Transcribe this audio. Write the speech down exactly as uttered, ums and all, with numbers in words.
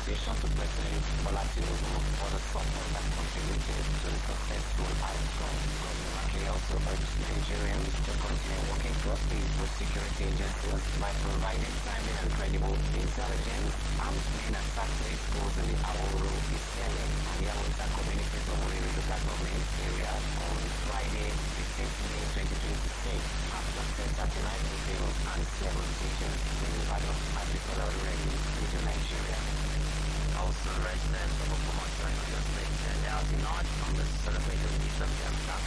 decision to present volatilism for the software that contributed to the successful outcome. He also urged Nigerians to continue working closely with security agencies by providing timely and credible intelligence. Armed men attacked three schools in the Aworo, Isiele, and Yawusa communities of Owerri local government area on Friday, fifteenth May twenty twenty-six. After ten thirty-nine people and seven teachers in Ibadan at the Federal Revenue into Nigeria. Also, residents of Okomosho in Oyo State turned out in large numbers to celebrate the release of their